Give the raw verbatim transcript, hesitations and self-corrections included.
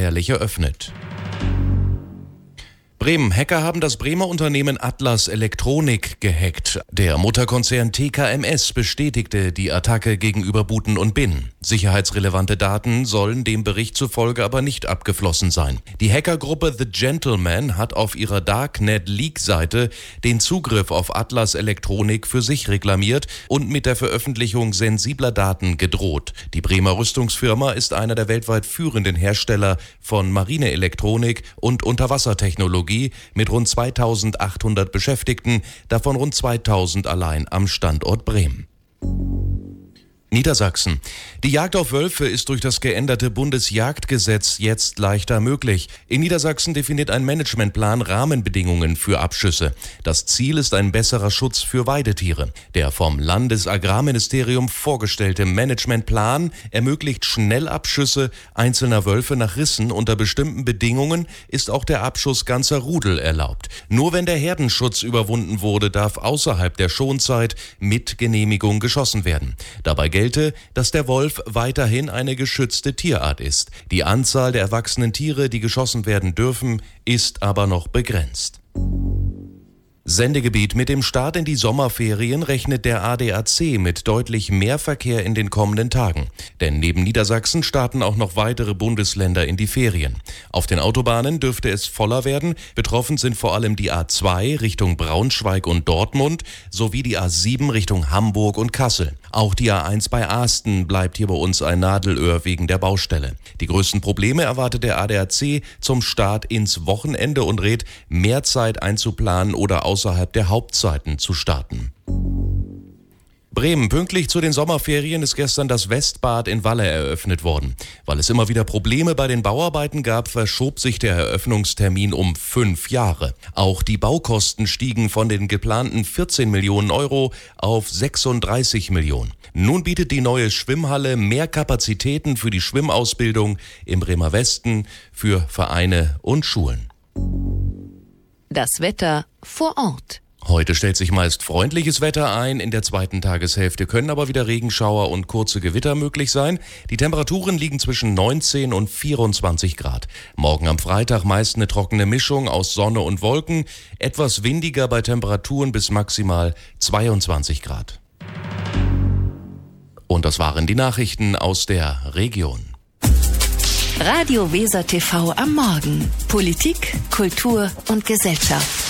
feierlich eröffnet. Bremen. Hacker haben das Bremer Unternehmen Atlas Elektronik gehackt. Der Mutterkonzern T K M S bestätigte die Attacke gegenüber Buten und Bin. Sicherheitsrelevante Daten sollen dem Bericht zufolge aber nicht abgeflossen sein. Die Hackergruppe The Gentleman hat auf ihrer Darknet-Leak-Seite den Zugriff auf Atlas Elektronik für sich reklamiert und mit der Veröffentlichung sensibler Daten gedroht. Die Bremer Rüstungsfirma ist einer der weltweit führenden Hersteller von Marineelektronik und Unterwassertechnologie mit rund zweitausendachthundert Beschäftigten, davon rund zweitausend allein am Standort Bremen. Niedersachsen. Die Jagd auf Wölfe ist durch das geänderte Bundesjagdgesetz jetzt leichter möglich. In Niedersachsen definiert ein Managementplan Rahmenbedingungen für Abschüsse. Das Ziel ist ein besserer Schutz für Weidetiere. Der vom Landesagrarministerium vorgestellte Managementplan ermöglicht Schnellabschüsse einzelner Wölfe nach Rissen. Unter bestimmten Bedingungen ist auch der Abschuss ganzer Rudel erlaubt. Nur wenn der Herdenschutz überwunden wurde, darf außerhalb der Schonzeit mit Genehmigung geschossen werden. Dabei gelte, dass der Wolf weiterhin eine geschützte Tierart ist. Die Anzahl der erwachsenen Tiere, die geschossen werden dürfen, ist aber noch begrenzt. Sendegebiet. Mit dem Start in die Sommerferien rechnet der A D A C mit deutlich mehr Verkehr in den kommenden Tagen. Denn neben Niedersachsen starten auch noch weitere Bundesländer in die Ferien. Auf den Autobahnen dürfte es voller werden. Betroffen sind vor allem die A zwei Richtung Braunschweig und Dortmund sowie die A sieben Richtung Hamburg und Kassel. Auch die A eins bei Aasten bleibt hier bei uns ein Nadelöhr wegen der Baustelle. Die größten Probleme erwartet der A D A C zum Start ins Wochenende und rät, mehr Zeit einzuplanen oder außerhalb der Hauptzeiten zu starten. Bremen. Pünktlich zu den Sommerferien ist gestern das Westbad in Walle eröffnet worden. Weil es immer wieder Probleme bei den Bauarbeiten gab, verschob sich der Eröffnungstermin um fünf Jahre. Auch die Baukosten stiegen von den geplanten vierzehn Millionen Euro auf sechsunddreißig Millionen. Nun bietet die neue Schwimmhalle mehr Kapazitäten für die Schwimmausbildung im Bremer Westen, für Vereine und Schulen. Das Wetter vor Ort. Heute stellt sich meist freundliches Wetter ein, in der zweiten Tageshälfte können aber wieder Regenschauer und kurze Gewitter möglich sein. Die Temperaturen liegen zwischen neunzehn und vierundzwanzig Grad. Morgen am Freitag meist eine trockene Mischung aus Sonne und Wolken, etwas windiger bei Temperaturen bis maximal zweiundzwanzig Grad. Und das waren die Nachrichten aus der Region. Radio Weser T V am Morgen. Politik, Kultur und Gesellschaft.